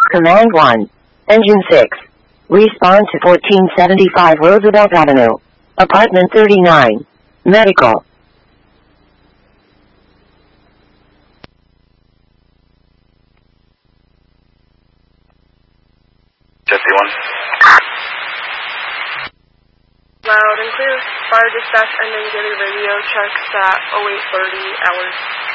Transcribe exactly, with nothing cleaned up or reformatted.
Command one. Engine six. Respond to fourteen seventy-five Roosevelt Avenue. Apartment thirty-nine. Medical. fifty-one. Loud and clear. Fire dispatch ending daily radio checks at oh eight thirty hours.